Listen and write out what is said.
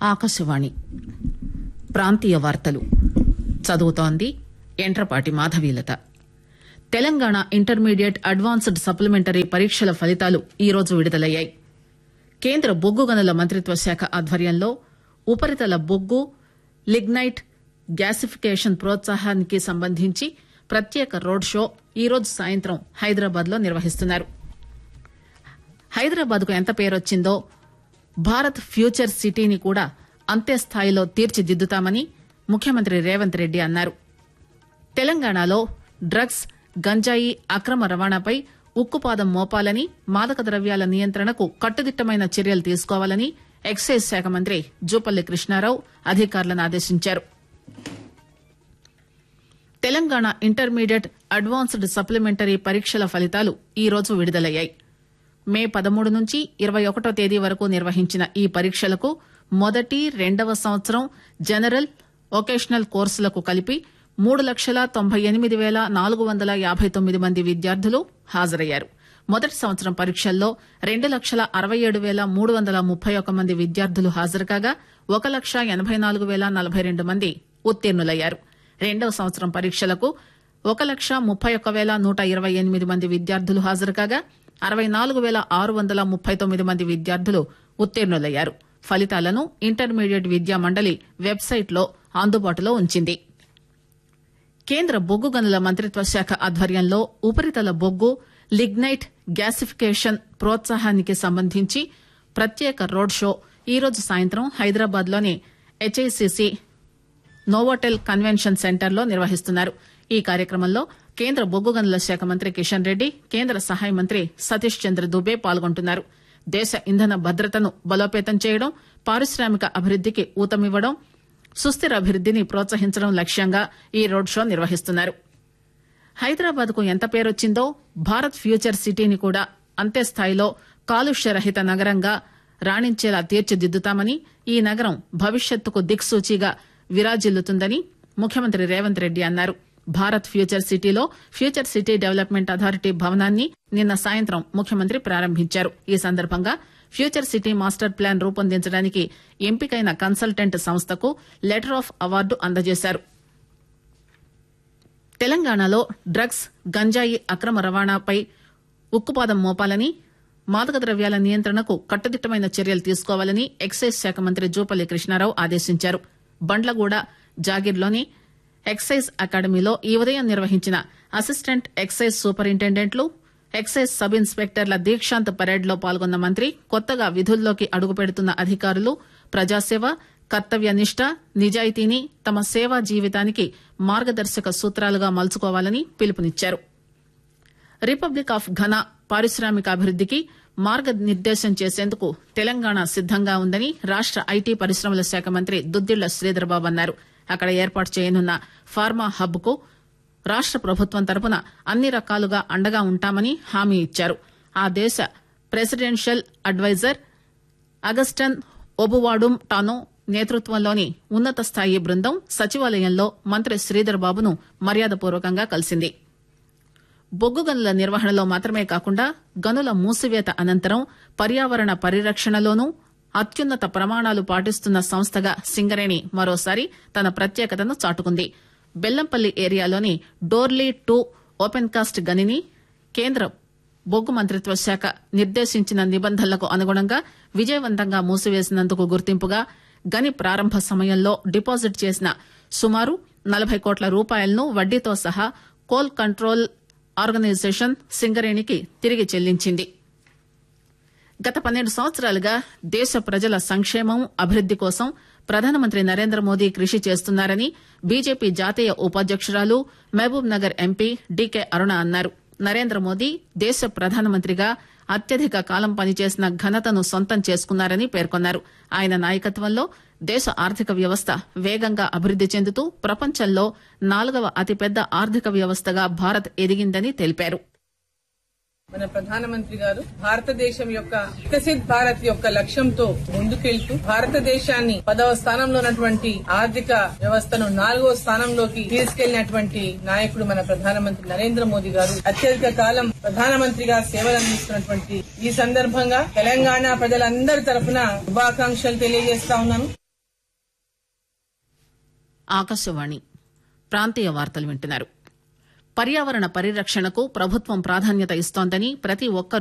ఆకాశవాణి ప్రాంతీయ వార్తలు చదువుతోంది Entrapati Madhavilatha. Telangana intermediate advanced supplementary పరీక్షల ఫలితాలు ఈరోజు విడుదలయ్యాయి. కేంద్ర బొగ్గు గనుల మంత్రిత్వ శాఖ ఆధ్వర్యంలో ఉపరితల బొగ్గు లిగ్నైట్ గ్యాసిఫికేషన్ ప్రోత్సాహానికి సంబంధించి ప్రత్యేక రోడ్ షో ఈరోజు సాయంత్రం హైదరాబాద్ లో నిర్వహిస్తున్నారు. హైదరాబాద్ కు ఎంత పేరొచ్చిందో భారత్ ఫ్యూచర్ సిటీని కూడా అంతే స్థాయిలో తీర్చిదిద్దుతామని ముఖ్యమంత్రి రేవంత్ రెడ్డి అన్నారు. తెలంగాణలో డ్రగ్స్ గంజాయి అక్రమ రవాణాపై ఉక్కుపాదం మోపాలని, మాదక ద్రవ్యాల నియంత్రణకు కట్టుదిట్టమైన చర్యలు తీసుకోవాలని ఎక్సైజ్ శాఖ మంత్రి జూపల్లి కృష్ణారావు అధికారులను ఆదేశించారు. తెలంగాణ ఇంటర్మీడియట్ అడ్వాన్స్డ్ సప్లిమెంటరీ పరీక్షల ఫలితాలు ఈరోజు విడుదలయ్యాయి. మే 13 నుంచి 21 తేదీ వరకు నిర్వహించిన ఈ పరీక్షలకు మొదటి, రెండవ సంవత్సరం జనరల్, వొకేషనల్ కోర్సులకు కలిపి 3,98,459 మంది విద్యార్థులు హాజరయ్యారు. మొదటి సంవత్సరం పరీక్షల్లో 2,67,331 మంది విద్యార్థులు హాజరు కాగా 1,84,042 మంది ఉత్తీర్ణులయ్యారు. రెండవ సంవత్సరం పరీక్షలకు 1,31,128 మంది విద్యార్థులు హాజరు కాగా 64,639 మంది విద్యార్థులు ఉత్తీర్ణులయ్యారు. ఫలితాలను ఇంటర్మీడియట్ విద్యా మండలి వెబ్సైట్ లో అందుబాటులో ఉంచింది. కేంద్ర బొగ్గు గనుల మంత్రిత్వ శాఖ ఆధ్వర్యంలో ఉపరితల బొగ్గు లిగ్నైట్ గ్యాసిఫికేషన్ ప్రోత్సాహానికి సంబంధించి ప్రత్యేక రోడ్ షో ఈరోజు సాయంత్రం హైదరాబాద్ లోని హెచ్ఐసిసి నోవోటెల్ కన్వెన్షన్ సెంటర్ లో నిర్వహిస్తున్నారు. ఈ కార్యక్రమంలో కేంద్ర బొగ్గు గనుల శాఖ మంత్రి కిషన్ రెడ్డి, కేంద్ర సహాయ మంత్రి సతీష్ చంద్ర దుబే పాల్గొంటున్నారు. దేశ ఇంధన భద్రతను బలోపేతం చేయడం, పారిశ్రామిక అభివృద్దికి ఊతమివ్వడం, సుస్థిర అభివృద్దిని ప్రోత్సహించడం లక్ష్యంగా ఈ రోడ్ షో నిర్వహిస్తున్నారు. హైదరాబాద్ కు ఎంత పేరొచ్చిందో భారత్ ఫ్యూచర్ సిటీని కూడా అంతే స్థాయిలో కాలుష్య రహిత నగరంగా రాణించేలా తీర్చిదిద్దుతామని, ఈ నగరం భవిష్యత్తుకు దిక్సూచిగా విరాజిల్లుతుందని ముఖ్యమంత్రి రేవంత్ రెడ్డి అన్నారు. భారత్ ఫ్యూచర్ సిటీలో ఫ్యూచర్ సిటీ డెవలప్మెంట్ అథారిటీ భవనాన్ని నిన్న సాయంత్రం ముఖ్యమంత్రి ప్రారంభించారు. ఈ సందర్భంగా ఫ్యూచర్ సిటీ మాస్టర్ ప్లాన్ రూపొందించడానికి ఎంపికైన కన్సల్టెంట్ సంస్థకు లెటర్ ఆఫ్ అవార్డు అందజేశారు. తెలంగాణలో డ్రగ్స్ గంజాయి అక్రమ రవాణాపై ఉక్కుపాదం మోపాలని, మాదక ద్రవ్యాల నియంత్రణకు కట్టుదిట్టమైన చర్యలు తీసుకోవాలని ఎక్సైజ్ శాఖ మంత్రి జూపల్లి కృష్ణారావు ఆదేశించారు. బండ్లగూడ జాగిర్లోని ఎక్సైజ్ అకాడమీలో ఈ ఉదయం నిర్వహించిన assistant excise సూపరింటెండెంట్లు, excise sub ఇన్స్పెక్టర్ల Dikshant parade లో పాల్గొన్న మంత్రి కొత్తగా విధుల్లోకి అడుగుపెడుతున్న అధికారులు ప్రజాసేవ, కర్తవ్యనిష్ట, నిజాయితీని తమ సేవా జీవితానికి మార్గదర్శక సూత్రాలుగా మలుచుకోవాలని పిలుపునిచ్చారు. రిపబ్లిక్ ఆఫ్ ఘనా పారిశ్రామికాభివృద్దికి మార్గనిర్దేశం చేసేందుకు తెలంగాణ సిద్దంగా ఉందని రాష్ట ఐటీ పరిశ్రమల శాఖ మంత్రి దుద్దిళ్ల శ్రీధర్బాబు అన్నారు. అక్కడ ఏర్పాటు చేయనున్న ఫార్మా హబ్ కు రాష్ట ప్రభుత్వం తరపున అన్ని రకాలుగా అండగా ఉంటామని హామీ ఇచ్చారు. ఆ దేశ ప్రెసిడెన్షియల్ అడ్వైజర్ అగస్టన్ ఒబువాడుమ్ టానో నేతృత్వంలోని ఉన్నత స్థాయి బృందం సచివాలయంలో మంత్రి శ్రీధర్బాబును మర్యాదపూర్వకంగా కలిసింది. బొగ్గు గనుల నిర్వహణలో మాత్రమే కాకుండా గనుల మూసివేత అనంతరం పర్యావరణ పరిరక్షణలోనూ అత్యున్నత ప్రమాణాలు పాటిస్తున్న సంస్థగా సింగరేణి మరోసారి తన ప్రత్యేకతను చాటుకుంది. బెల్లంపల్లి ఏరియాలోని డోర్లీ 2 ఓపెన్ కాస్ట్ గనిని కేంద్ర బొగ్గు మంత్రిత్వ శాఖ నిర్దేశించిన నిబంధనలకు అనుగుణంగా విజయవంతంగా మూసివేసినందుకు గుర్తింపుగా గని ప్రారంభ సమయంలో డిపాజిట్ చేసిన సుమారు 40 కోట్ల రూపాయలను వడ్డీతో సహా కోల్ కంట్రోల్ ఆర్గనైజేషన్ సింగరేణికి తిరిగి చెల్లించింది. గత 12 సంవత్సరాలుగా దేశ ప్రజల సంక్షేమం, అభివృద్ది కోసం ప్రధానమంత్రి నరేంద్ర మోదీ కృషి చేస్తున్నారని బీజేపీ జాతీయ ఉపాధ్యకురాలు మహబూబ్ నగర్ ఎంపీ డీకే అరుణ అన్నారు. నరేంద్ర మోదీ దేశ ప్రధానమంత్రిగా అత్యధిక కాలం పనిచేసిన ఘనతను సొంతం చేసుకున్నారని పేర్కొన్నారు. ఆయన నాయకత్వంలో దేశ ఆర్థిక వ్యవస్థ వేగంగా అభివృద్ది చెందుతూ ప్రపంచంలో 4వ అతిపెద్ద ఆర్థిక వ్యవస్థగా భారత్ ఎదిగిందని తెలిపారు. మన ప్రధానమంత్రి గారు భారతదేశం యొక్క వికసిత్ భారత్ యొక్క లక్ష్యంతో ముందుకెళ్తూ భారతదేశాన్ని 10వ స్థానంలో ఉన్నటువంటి ఆర్థిక వ్యవస్థను 4వ స్థానంలోకి తీసుకెళ్లినటువంటి నాయకుడు మన ప్రధానమంత్రి నరేంద్ర మోదీ గారు. అత్యధిక కాలం ప్రధానమంత్రిగా సేవలు అందిస్తున్నటువంటి ఈ సందర్భంగా తెలంగాణ ప్రజలందరి తరఫున శుభాకాంక్షలు తెలియజేస్తా ఉన్నాను. ఆకాశవాణి ప్రాంతీయ వార్తలు వింటున్నారు. పర్యావరణ పరిరక్షణకు ప్రభుత్వం ప్రాధాన్యత ఇస్తోందని ప్రతి ఒక్కరూ